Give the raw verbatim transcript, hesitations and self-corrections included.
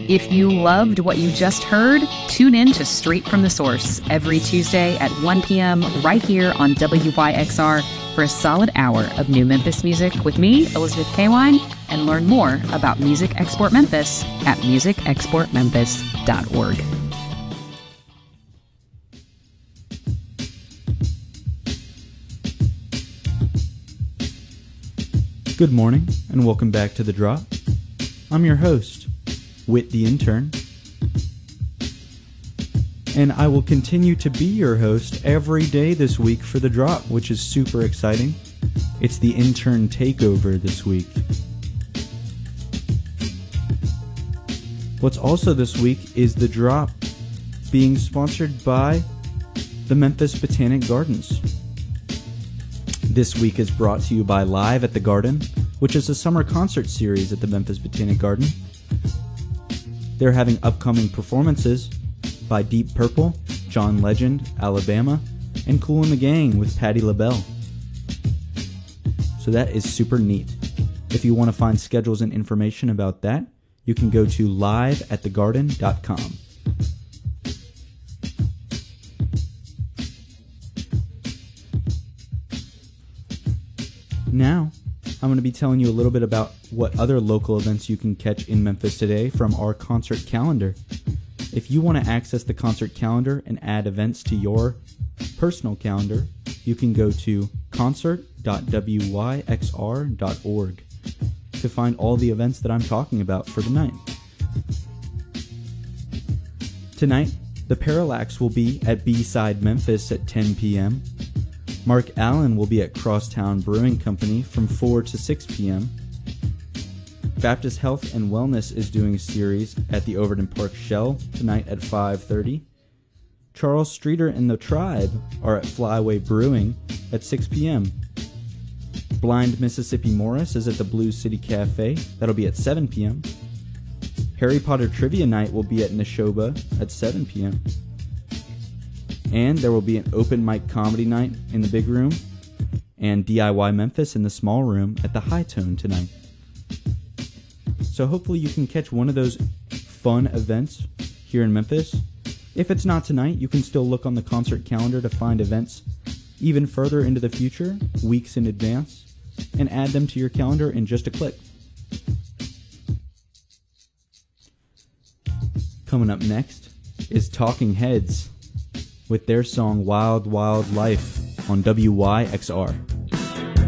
If you loved what you just heard, tune in to Straight from the Source every Tuesday at one p.m. right here on W Y X R for a solid hour of new Memphis music with me, Elizabeth Kawine, and learn more about Music Export Memphis at music export memphis dot org. Good morning, and welcome back to The Drop. I'm your host, Whit the Intern, and I will continue to be your host every day this week for The Drop, which is super exciting. It's the intern takeover this week. What's also this week is The Drop being sponsored by the Memphis Botanic Gardens. This week is brought to you by Live at the Garden, which is a summer concert series at the Memphis Botanic Garden. They're having upcoming performances by Deep Purple, John Legend, Alabama, and Kool and the Gang with Patti LaBelle. So that is super neat. If you want to find schedules and information about that, you can go to live at the garden dot com. Now, I'm going to be telling you a little bit about what other local events you can catch in Memphis today from our concert calendar. If you want to access the concert calendar and add events to your personal calendar, you can go to concert dot w y x r dot org to find all the events that I'm talking about for tonight. Tonight, the Parallax will be at B-Side Memphis at ten p.m., Mark Allen will be at Crosstown Brewing Company from four to six p.m. Baptist Health and Wellness is doing a series at the Overton Park Shell tonight at five thirty. Charles Streeter and the Tribe are at Flyway Brewing at six p.m. Blind Mississippi Morris is at the Blue City Cafe. That'll be at seven p.m. Harry Potter Trivia Night will be at Neshoba at seven p.m. And there will be an open mic comedy night in the big room and D I Y Memphis in the small room at the High Tone tonight. So hopefully you can catch one of those fun events here in Memphis. If it's not tonight, you can still look on the concert calendar to find events even further into the future, weeks in advance, and add them to your calendar in just a click. Coming up next is Talking Heads with their song Wild Wild Life on W Y X R.